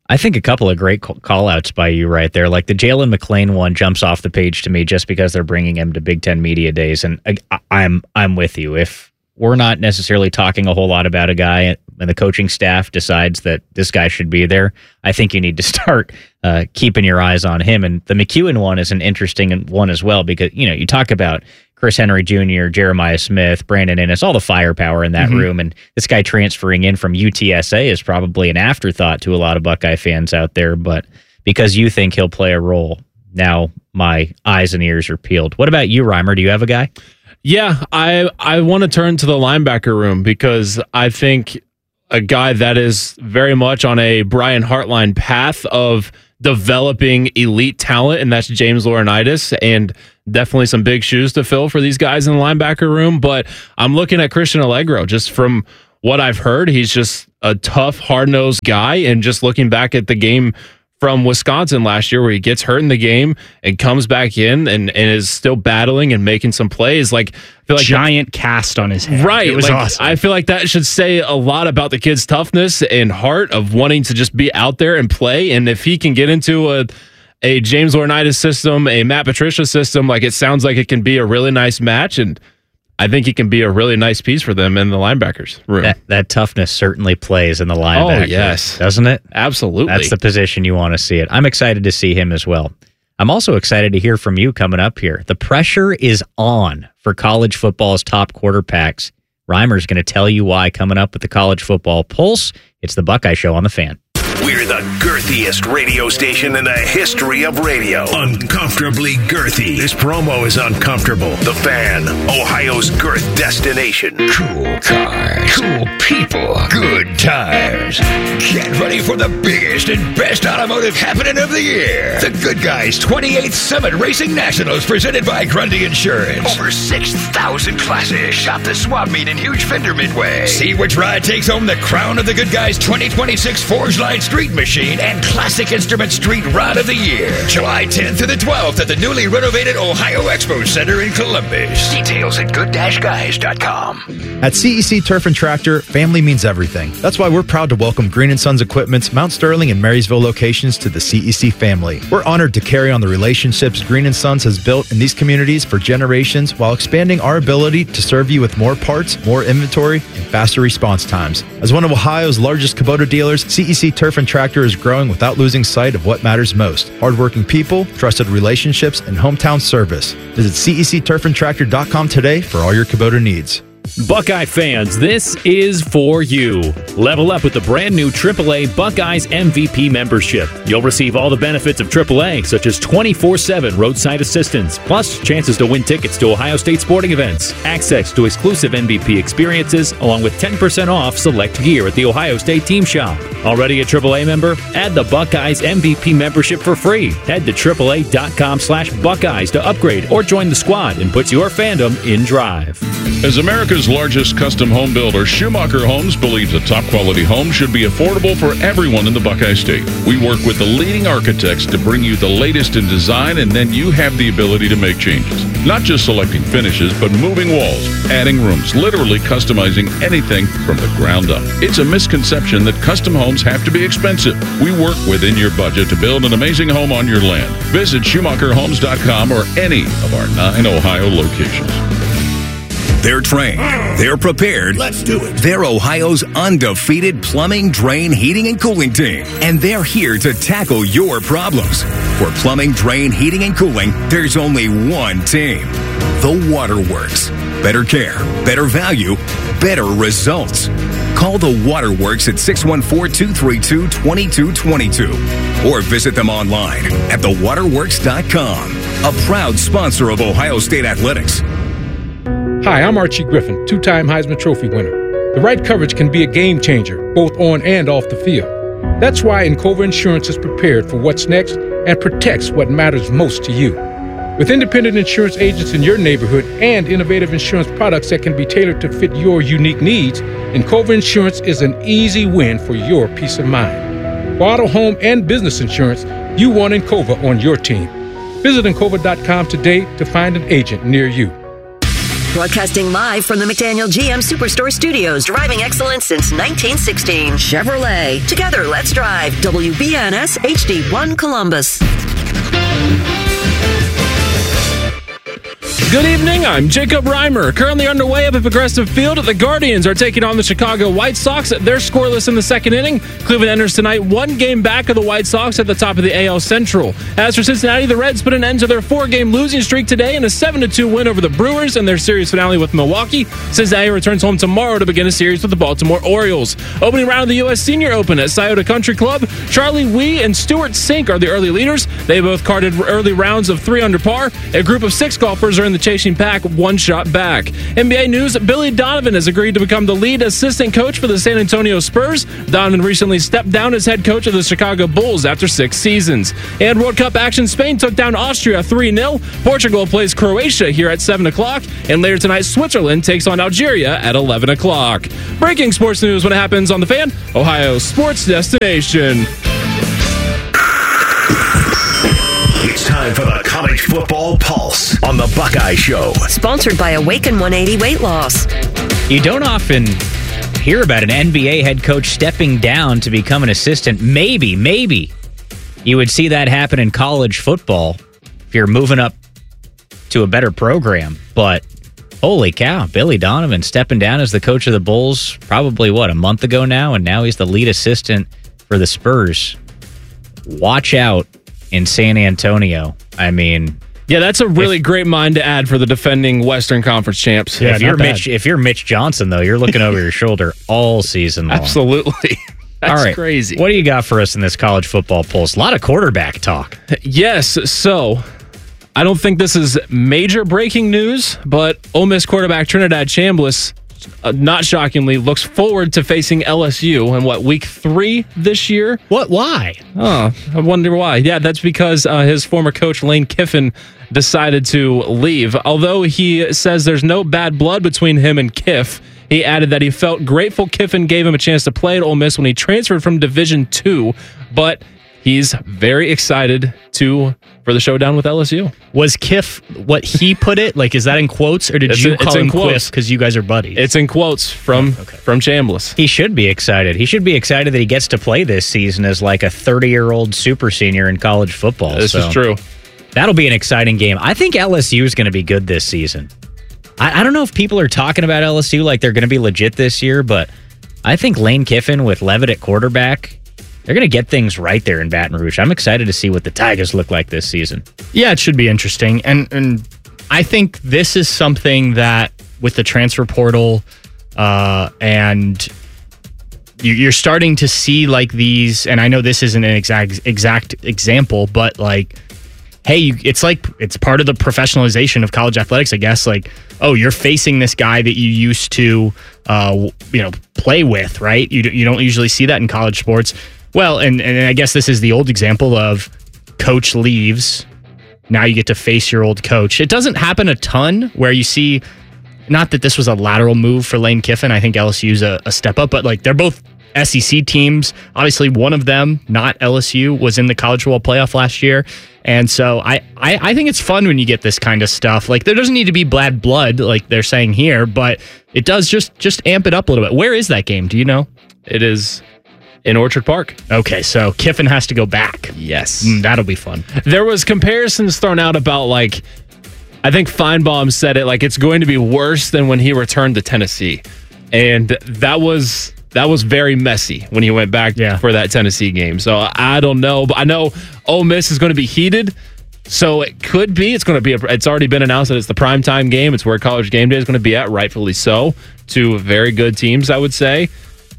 I think a couple of great call outs by you right there. Like the Jalen McLean one jumps off the page to me just because they're bringing him to Big Ten Media Days. And I, I'm I'm with you. If we're not necessarily talking a whole lot about a guy and the coaching staff decides that this guy should be there, I think you need to start uh, keeping your eyes on him. And the McEwen one is an interesting one as well because, you know, you talk about Chris Henry Junior, Jeremiah Smith, Brandon Innes, all the firepower in that mm-hmm. room. And this guy transferring in from U T S A is probably an afterthought to a lot of Buckeye fans out there. But because you think he'll play a role, now my eyes and ears are peeled. What about you, Reimer? Do you have a guy? Yeah, I, I want to turn to the linebacker room because I think a guy that is very much on a Brian Hartline path of developing elite talent, and that's James Laurinaitis, and definitely some big shoes to fill for these guys in the linebacker room. But I'm looking at Christian Allegro. Just from what I've heard, he's just a tough, hard-nosed guy, and just looking back at the game from Wisconsin last year where he gets hurt in the game and comes back in and, and is still battling and making some plays. Like, I feel like giant cast on his head. Right. It was like, awesome. I feel like that should say a lot about the kid's toughness and heart of wanting to just be out there and play. And if he can get into a a James Laurinaitis system, a Matt Patricia system, like it sounds like it can be a really nice match. And I think he can be a really nice piece for them in the linebackers room. That, that toughness certainly plays in the linebacker. Oh, yes. Doesn't it? Absolutely. That's the position you want to see it. I'm excited to see him as well. I'm also excited to hear from you coming up here. The pressure is on for college football's top quarterbacks. Reimer's going to tell you why coming up with the College Football Pulse. It's the Buckeye Show on the Fan. We're the girthiest radio station in the history of radio. Uncomfortably girthy. This promo is uncomfortable. The Fan, Ohio's girth destination. Cool cars, cool people, good times. Get ready for the biggest and best automotive happening of the year. The Good Guys twenty-eighth Summit Racing Nationals presented by Grundy Insurance. Over six thousand classes. Shop the swap meet in Huge Fender Midway. See which ride takes home the crown of the Good Guys twenty twenty-six Forge Line Street Machine and Classic Instrument Street Rod of the Year. July tenth to the twelfth at the newly renovated Ohio Expo Center in Columbus. Details at good guys dot com. At C E C Turf and Tractor, family means everything. That's why we're proud to welcome Green and Sons Equipment's Mount Sterling and Marysville locations to the C E C family. We're honored to carry on the relationships Green and Sons has built in these communities for generations while expanding our ability to serve you with more parts, more inventory, and faster response times. As one of Ohio's largest Kubota dealers, C E C Turf and Tractor is growing without losing sight of what matters most: hardworking people, trusted relationships, and hometown service. Visit C E C turf and tractor dot com today for all your Kubota needs. Buckeye fans, this is for you. Level up with the brand new triple A Buckeyes M V P membership. You'll receive all the benefits of triple A, such as twenty-four seven roadside assistance, plus chances to win tickets to Ohio State sporting events, access to exclusive M V P experiences, along with ten percent off select gear at the Ohio State Team Shop. Already a triple A member? Add the Buckeyes M V P membership for free. Head to triple A dot com slash Buckeyes to upgrade or join the squad and put your fandom in drive. As America's largest custom home builder, Schumacher Homes believes a top-quality home should be affordable for everyone in the Buckeye State. We work with the leading architects to bring you the latest in design, and then you have the ability to make changes. Not just selecting finishes, but moving walls, adding rooms, literally customizing anything from the ground up. It's a misconception that custom homes have to be expensive. We work within your budget to build an amazing home on your land. Visit Schumacher Homes dot com or any of our nine Ohio locations. They're trained. They're prepared. Let's do it. They're Ohio's undefeated plumbing, drain, heating, and cooling team. And they're here to tackle your problems. For plumbing, drain, heating, and cooling, there's only one team. The Waterworks. Better care, better value, better results. Call the Waterworks at six one four, two three two, two two two two or visit them online at the waterworks dot com. A proud sponsor of Ohio State Athletics. Hi, I'm Archie Griffin, two-time Heisman Trophy winner. The right coverage can be a game changer, both on and off the field. That's why Encova Insurance is prepared for what's next and protects what matters most to you. With independent insurance agents in your neighborhood and innovative insurance products that can be tailored to fit your unique needs, Encova Insurance is an easy win for your peace of mind. For auto, home, and business insurance, you want Encova on your team. Visit Encova dot com today to find an agent near you. Broadcasting live from the McDaniel G M Superstore Studios, driving excellence since nineteen sixteen. Chevrolet. Together, let's drive. W B N S H D one Columbus. Good evening, I'm Jacob Reimer. Currently underway up at Progressive Field, the Guardians are taking on the Chicago White Sox. They're scoreless in the second inning. Cleveland enters tonight one game back of the White Sox at the top of the A L Central. As for Cincinnati, the Reds put an end to their four-game losing streak today in a seven to two win over the Brewers in their series finale with Milwaukee. Cincinnati returns home tomorrow to begin a series with the Baltimore Orioles. Opening round of the U S Senior Open at Scioto Country Club, Charlie Wee and Stuart Sink are the early leaders. They both carded early rounds of three under par. A group of six golfers are in the chasing pack, one shot back. N B A news, Billy Donovan has agreed to become the lead assistant coach for the San Antonio Spurs. Donovan recently stepped down as head coach of the Chicago Bulls after six seasons. And World Cup action, Spain took down Austria three nil. Portugal plays Croatia here at seven o'clock. And later tonight, Switzerland takes on Algeria at eleven o'clock. Breaking sports news when it happens on The Fan, Ohio sports destination. It's time for the College Football Pulse on the Buckeye Show. Sponsored by Awaken one eighty Weight Loss. You don't often hear about an N B A head coach stepping down to become an assistant. Maybe, maybe you would see that happen in college football if you're moving up to a better program. But holy cow, Billy Donovan stepping down as the coach of the Bulls probably, what, a month ago now? And now he's the lead assistant for the Spurs. Watch out in San Antonio. I mean, yeah, that's a really if, great mind to add for the defending Western Conference champs. Yeah, if you're Mitch, if you're Mitch Johnson, though, you're looking over your shoulder all season long. Absolutely. That's all right. Crazy. What do you got for us in this college football pulse? A lot of quarterback talk. Yes. So I don't think this is major breaking news, but Ole Miss quarterback Trinidad Chambliss, Uh, not shockingly, looks forward to facing L S U in what, week three this year? What? Why? Oh, I wonder why. Yeah, that's because uh, his former coach Lane Kiffin decided to leave. Although he says there's no bad blood between him and Kiff, he added that he felt grateful Kiffin gave him a chance to play at Ole Miss when he transferred from Division two, but he's very excited to for the showdown with L S U. Was Kiff what he put it? Like, is that in quotes, or did it's you a, call him quotes. Quiff because you guys are buddies? It's in quotes from oh, okay. from Chambliss. He should be excited. He should be excited that he gets to play this season as like a thirty-year-old super senior in college football. This so is true. That'll be an exciting game. I think L S U is going to be good this season. I, I don't know if people are talking about L S U like they're going to be legit this year, but I think Lane Kiffin with Levitt at quarterback, they're going to get things right there in Baton Rouge. I'm excited to see what the Tigers look like this season. Yeah, it should be interesting. And and I think this is something that with the transfer portal uh, and you, you're starting to see like these, and I know this isn't an exact exact example, but like, hey, you, it's like it's part of the professionalization of college athletics, I guess. Like, oh, you're facing this guy that you used to, uh, you know, play with, right? You you don't usually see that in college sports. Well, and, and I guess this is the old example of coach leaves. Now you get to face your old coach. It doesn't happen a ton where you see, not that this was a lateral move for Lane Kiffin. I think L S U's a, a step up, but like they're both S E C teams. Obviously, one of them, not L S U, was in the College Football Playoff last year. And so I, I, I think it's fun when you get this kind of stuff. Like, there doesn't need to be bad blood like they're saying here, but it does just, just amp it up a little bit. Where is that game? Do you know? It is in Orchard Park. Okay, so Kiffin has to go back. Yes. Mm, that'll be fun. There was comparisons thrown out about, like, I think Feinbaum said it, like, it's going to be worse than when he returned to Tennessee. And that was that was very messy when he went back yeah. for that Tennessee game. So I don't know, but I know Ole Miss is going to be heated. So it could be, it's going to be, a, it's already been announced that it's the primetime game. It's where College Game Day is going to be at, rightfully so. Two very good teams, I would say.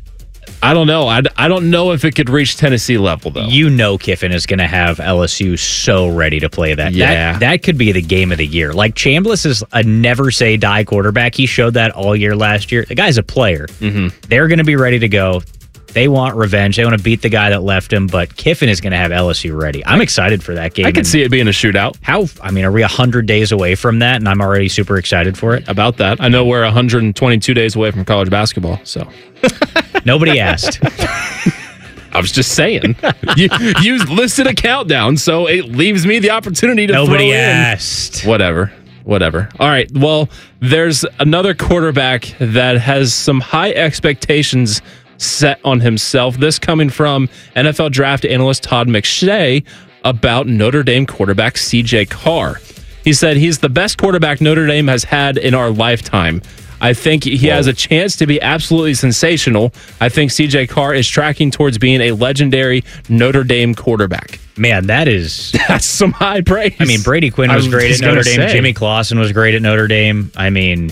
I don't know. I, I don't know if it could reach Tennessee level, though. You know Kiffin is going to have L S U so ready to play that. Yeah. That, that could be the game of the year. Like, Chambliss is a never-say-die quarterback. He showed that all year last year. The guy's a player. Mm-hmm. They're going to be ready to go. They want revenge. They want to beat the guy that left him, but Kiffin is going to have L S U ready. I'm excited for that game. I could see it being a shootout. How? I mean, are we one hundred days away from that, and I'm already super excited for it? About that. I know we're one hundred twenty-two days away from college basketball, so... Nobody asked. I was just saying. you, you listed a countdown, so it leaves me the opportunity to Nobody throw asked. in. Whatever. whatever. All right. Well, there's another quarterback that has some high expectations set on himself. This coming from N F L draft analyst Todd McShay about Notre Dame quarterback C J Carr. He said he's the best quarterback Notre Dame has had in our lifetime. I think he Whoa. has a chance to be absolutely sensational. I think C J Carr is tracking towards being a legendary Notre Dame quarterback. Man, that is... That's some high praise. I mean, Brady Quinn was, was great at Notre Dame. Say. Jimmy Clausen was great at Notre Dame. I mean...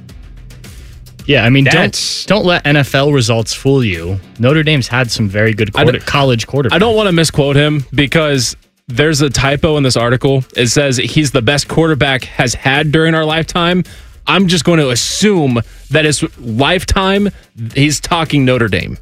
Yeah, I mean, don't, don't let N F L results fool you. Notre Dame's had some very good quarter, college quarterbacks. I don't want to misquote him because there's a typo in this article. It says he's the best quarterback has had during our lifetime. I'm just going to assume that his lifetime, he's talking Notre Dame.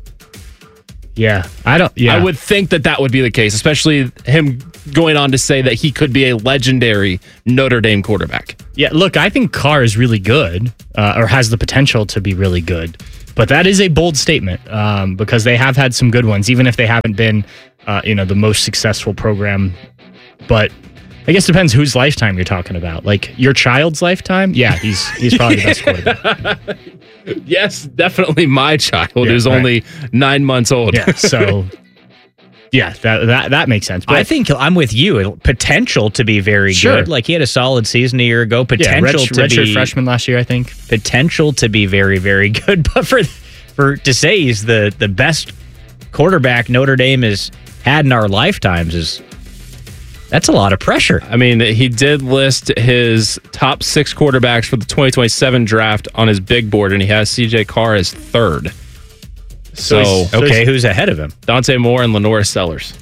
Yeah, I don't. Yeah, I would think that that would be the case, especially him going on to say that he could be a legendary Notre Dame quarterback. Yeah, look, I think Carr is really good, uh, or has the potential to be really good. But that is a bold statement um, because they have had some good ones, even if they haven't been, uh, you know, the most successful program. But I guess it depends whose lifetime you're talking about. Like your child's lifetime, yeah, he's he's probably the best quarterback. Yes, definitely my child yeah, who's right. only nine months old. Yeah, so yeah, that that that makes sense. But I think I'm with you. Potential to be very sure. good. Like he had a solid season a year ago. Potential yeah, red, to redshirt be freshman last year, I think. Potential to be very very good. But for for to say he's the the best quarterback Notre Dame has had in our lifetimes is. That's a lot of pressure. I mean, he did list his top six quarterbacks for the twenty twenty-seven draft on his big board, and he has C J Carr as third. So, so, so okay, who's ahead of him? Dante Moore and Lenora Sellers.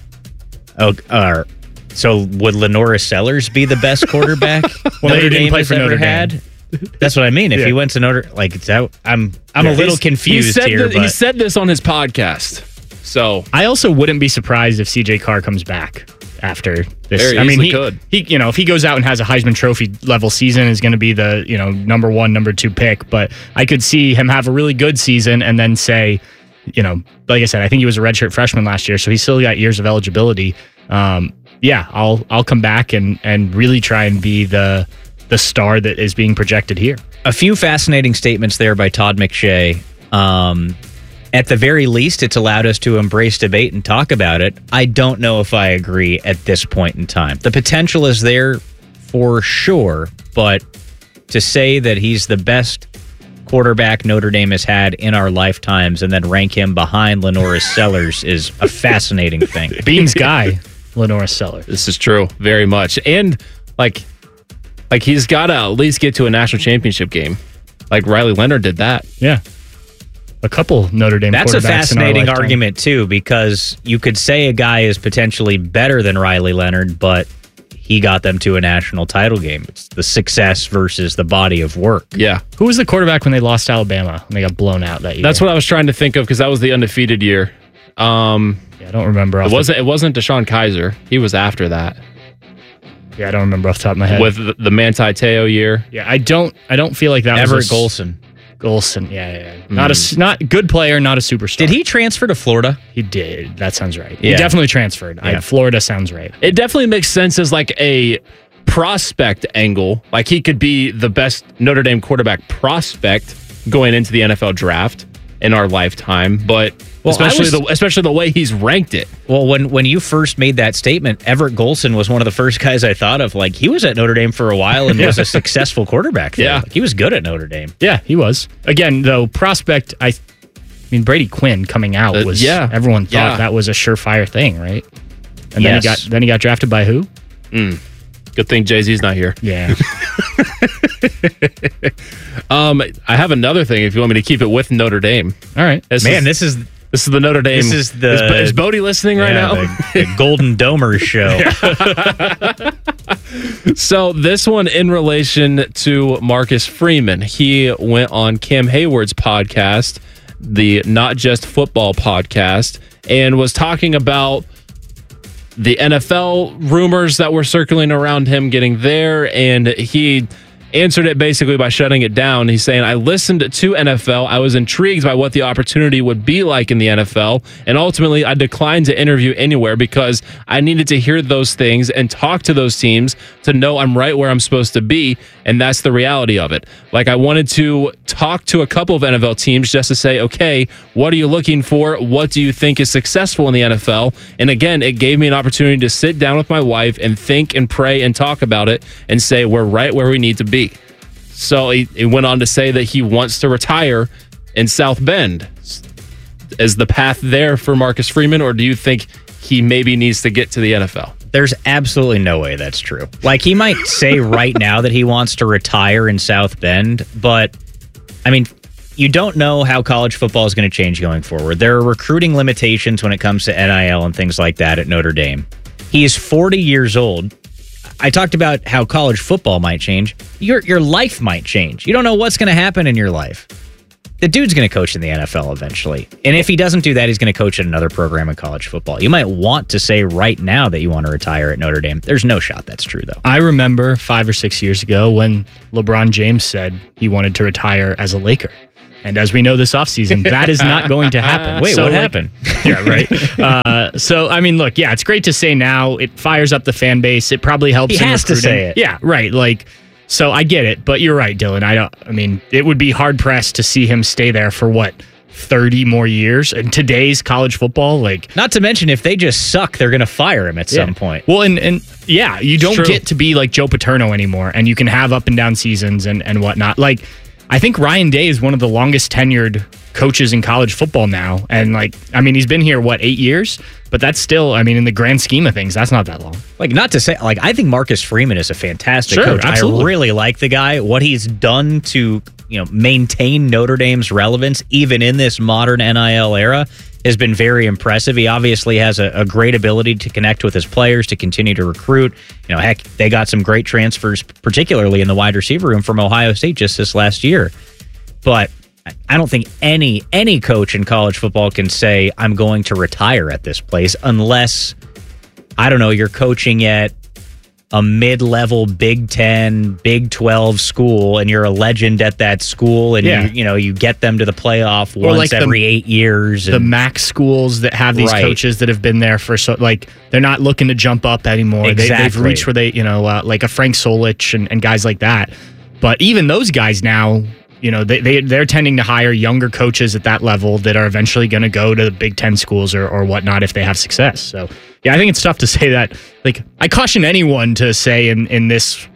Oh, uh, so would Lenora Sellers be the best quarterback well, Notre Dame Dame has for ever Notre had? Dame. That's what I mean. If yeah. he went to Notre, like it's out. I'm I'm yeah, a little confused he here. The, but he said this on his podcast. So I also wouldn't be surprised if C J Carr comes back. After this, Very I mean, he, could. he, you know, if he goes out and has a Heisman Trophy level season, is going to be the, you know, number one, number two pick. But I could see him have a really good season and then say, you know, like I said, I think he was a redshirt freshman last year, so he's still got years of eligibility. Um, yeah, I'll I'll come back and and really try and be the the star that is being projected here. A few fascinating statements there by Todd McShay. Um, At the very least, it's allowed us to embrace debate and talk about it. I don't know if I agree at this point in time. The potential is there for sure, but to say that he's the best quarterback Notre Dame has had in our lifetimes and then rank him behind Lenora Sellers is a fascinating thing. Beans guy, Lenora Sellers. This is true, very much. And, like, like he's got to at least get to a national championship game. Like Riley Leonard did that. Yeah. A couple Notre Dame That's quarterbacks a fascinating in our argument, too, because you could say a guy is potentially better than Riley Leonard, but he got them to a national title game. It's the success versus the body of work. Yeah. Who was the quarterback when they lost to Alabama, when they got blown out that year? That's what I was trying to think of because that was the undefeated year. Um, yeah, I don't remember. It wasn't, it wasn't Deshaun Kaiser. He was after that. Yeah, I don't remember off the top of my head. With the, the Manti Te'o year. Yeah, I don't I don't feel like that Everett was... Everett Golson. Golson, yeah, yeah, yeah. Not mm. a not good player, not a superstar. Did he transfer to Florida? He did. That sounds right. Yeah. He definitely transferred. Yeah. I, Florida sounds right. It definitely makes sense as like a prospect angle. Like he could be the best Notre Dame quarterback prospect going into the N F L draft in our lifetime, but well, especially was, the especially the way he's ranked it. Well, when when you first made that statement, Everett Golson was one of the first guys I thought of. Like he was at Notre Dame for a while and yeah. was a successful quarterback there. Yeah, like, he was good at Notre Dame. Yeah, he was. Again, though, prospect. I, I mean, Brady Quinn coming out was. Uh, yeah, everyone thought yeah. that was a surefire thing, right? And yes. then he got then he got drafted by who? Mm. Good thing Jay-Z's not here. Yeah. um, I have another thing. If you want me to keep it with Notre Dame, all right, this man. Is, this is. This is the Notre Dame. This is the. Is, is Bodie listening right yeah, now? The, the Golden Domers show. So this one in relation to Marcus Freeman. He went on Cam Hayward's podcast, the Not Just Football podcast, and was talking about the N F L rumors that were circling around him getting there, and he answered it basically by shutting it down. He's saying, I listened to N F L. I was intrigued by what the opportunity would be like in the N F L. And ultimately, I declined to interview anywhere because I needed to hear those things and talk to those teams to know I'm right where I'm supposed to be. And that's the reality of it. Like, I wanted to talk to a couple of N F L teams just to say, okay, what are you looking for? What do you think is successful in the N F L? And again, it gave me an opportunity to sit down with my wife and think and pray and talk about it and say, we're right where we need to be. So he, he went on to say that he wants to retire in South Bend. Is the path there for Marcus Freeman, or do you think he maybe needs to get to the N F L? There's absolutely no way that's true. Like, he might say right now that he wants to retire in South Bend, but, I mean, you don't know how college football is going to change going forward. There are recruiting limitations when it comes to N I L and things like that at Notre Dame. He is forty years old. I talked about how college football might change. Your your life might change. You don't know what's going to happen in your life. The dude's going to coach in the N F L eventually. And if he doesn't do that, he's going to coach at another program in college football. You might want to say right now that you want to retire at Notre Dame. There's no shot that's true, though. I remember five or six years ago when LeBron James said he wanted to retire as a Laker. And as we know this offseason, that is not going to happen. Wait, so, what like, happened? Yeah, right. Uh, so, I mean, look, yeah, it's great to say now. It fires up the fan base. It probably helps. He in has recruiting. to say it. Yeah, right. Like, so I get it, but you're right, Dylan. I don't. I mean, it would be hard pressed to see him stay there for what, thirty more years in today's college football. Like, not to mention, if they just suck, they're going to fire him at yeah. some point. Well, and and yeah, you don't get to be like Joe Paterno anymore, and you can have up and down seasons and and whatnot. Like, I think Ryan Day is one of the longest tenured coaches in college football now. And, like, I mean, he's been here, what, eight years? But that's still, I mean, in the grand scheme of things, that's not that long. Like, not to say, like, I think Marcus Freeman is a fantastic Sure, coach. absolutely. I really like the guy. What he's done to, you know, maintain Notre Dame's relevance, even in this modern N I L era, has been very impressive. He obviously has a, a great ability to connect with his players, to continue to recruit. You know, heck, they got some great transfers, particularly in the wide receiver room from Ohio State just this last year. But I don't think any any coach in college football can say, I'm going to retire at this place unless, I don't know, you're coaching at a mid-level Big Ten, Big twelve school, and you're a legend at that school, and Yeah. you, you know you get them to the playoff Or once like the- every eight years. The and- MAC schools that have these Right. coaches that have been there for so, like, they're not looking to jump up anymore. They, they've Exactly. reached where they, you know, uh, like a Frank Solich and, and guys like that. But even those guys now, you know, they, they, they're tending to hire younger coaches at that level that are eventually going to go to the Big Ten schools or, or whatnot if they have success. So, yeah, I think it's tough to say that. Like, I caution anyone to say in, in this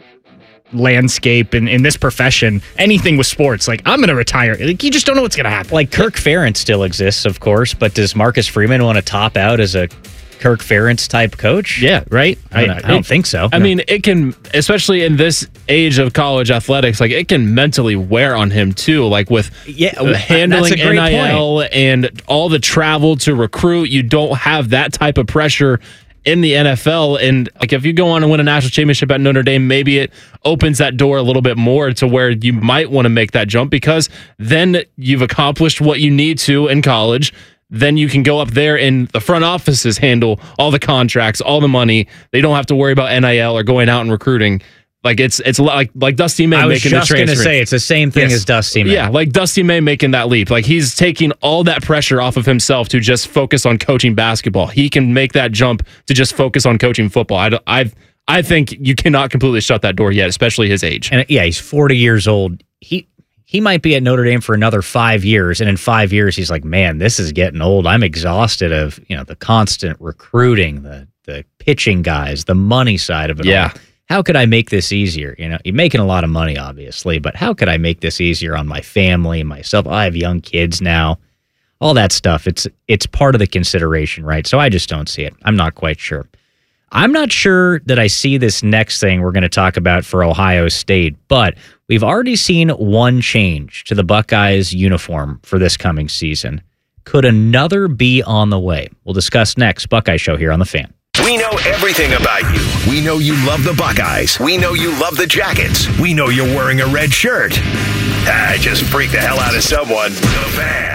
landscape and in this profession, anything with sports, like, I'm going to retire. Like, you just don't know what's going to happen. Like, Kirk Ferentz still exists, of course, but does Marcus Freeman want to top out as a Kirk Ferentz type coach? Yeah, right? I, don't, I don't think so. I mean, it can, especially in this age of college athletics, like, it can mentally wear on him too. Like, with yeah, uh, handling that's a great N I L and all the travel to recruit, you don't have that type of pressure in the N F L. And like, if you go on and win a national championship at Notre Dame, maybe it opens that door a little bit more to where you might want to make that jump, because then you've accomplished what you need to in college. Then you can go up there and the front offices handle all the contracts, all the money. They don't have to worry about N I L or going out and recruiting. Like, it's it's a lot like like Dusty May I was making just the going transfer. to say it's the same thing Yes. as Dusty May. Yeah, like Dusty May making that leap. Like, he's taking all that pressure off of himself to just focus on coaching basketball. He can make that jump to just focus on coaching football. I don't- I I think you cannot completely shut that door yet, especially his age. And yeah, he's forty years old. He he might be at Notre Dame for another five years, and in five years, he's like, man, this is getting old. I'm exhausted of, you know, the constant recruiting, the the pitching guys, the money side of it. Yeah. all. How could I make this easier? You know, you're making a lot of money, obviously, but how could I make this easier on my family, myself? I have young kids now. All that stuff. It's it's part of the consideration, right? So I just don't see it. I'm not quite sure. I'm not sure that I see this next thing we're going to talk about for Ohio State, but we've already seen one change to the Buckeyes uniform for this coming season. Could another be on the way? We'll discuss next. Buckeye Show here on The Fan. We know everything about you. We know you love the Buckeyes. We know you love the Jackets. We know you're wearing a red shirt. I just freaked the hell out of someone. The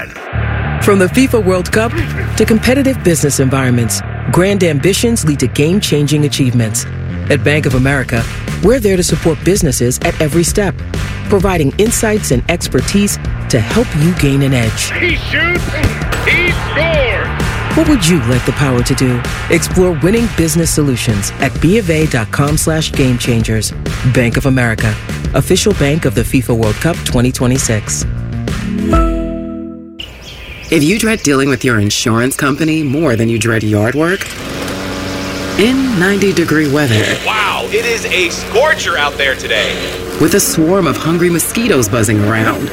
Fan. From the FIFA World Cup to competitive business environments, grand ambitions lead to game-changing achievements. At Bank of America, we're there to support businesses at every step, providing insights and expertise to help you gain an edge. He shoots, he scores! What would you like the power to do? Explore winning business solutions at BofA.com slash game changers. Bank of America, official bank of the FIFA World Cup twenty twenty-six. If you dread dealing with your insurance company more than you dread yard work, in ninety degree weather, wow, it is a scorcher out there today. With a swarm of hungry mosquitoes buzzing around,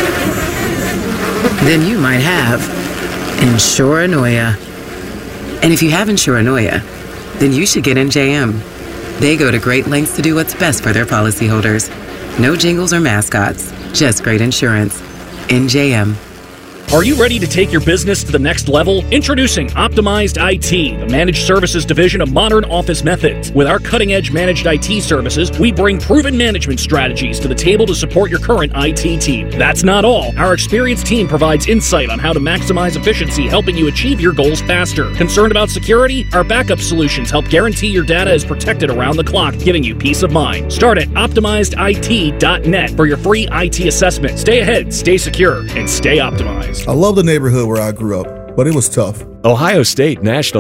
then you might have Insuranoia. And if you have Insuranoia, then you should get N J M. They go to great lengths to do what's best for their policyholders. No jingles or mascots, just great insurance. N J M. Are you ready to take your business to the next level? Introducing Optimized I T, the managed services division of Modern Office Methods. With our cutting-edge managed I T services, we bring proven management strategies to the table to support your current I T team. That's not all. Our experienced team provides insight on how to maximize efficiency, helping you achieve your goals faster. Concerned about security? Our backup solutions help guarantee your data is protected around the clock, giving you peace of mind. Start at optimized I T dot net for your free I T assessment. Stay ahead, stay secure, and stay optimized. I love the neighborhood where I grew up, but it was tough. Ohio State National